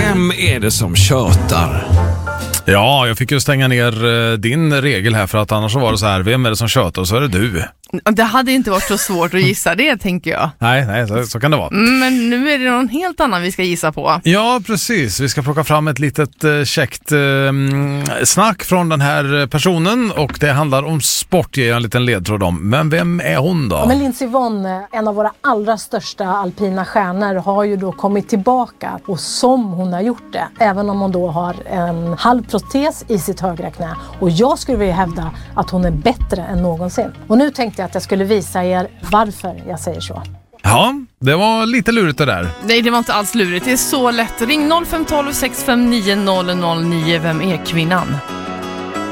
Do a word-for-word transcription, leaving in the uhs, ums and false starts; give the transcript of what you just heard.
Vem är det som tjötar? Ja, jag fick ju stänga ner eh, din regel här, för att annars så var det så här, vem är det som tjötar, och så är det du. Det hade inte varit så svårt att gissa det, tänker jag. Nej, nej så, så kan det vara. Mm, men nu är det någon helt annan vi ska gissa på. Ja, precis. Vi ska plocka fram ett litet eh, käckt eh, snack från den här personen, och det handlar om sport, ger jag en liten ledtråd om. Men vem är hon då? Ja, men Lindsey Vonn, en av våra allra största alpina stjärnor, har ju då kommit tillbaka, och som hon har gjort det, även om hon då har en halv protes i sitt högra knä. Och jag skulle vilja hävda att hon är bättre än någonsin. Och nu tänkte jag att jag skulle visa er varför jag säger så. Ja, det var lite lurigt det där. Nej, det var inte alls lurigt. Det är så lätt. Ring noll fem ett två sex fem nio noll noll nio. Vem är kvinnan?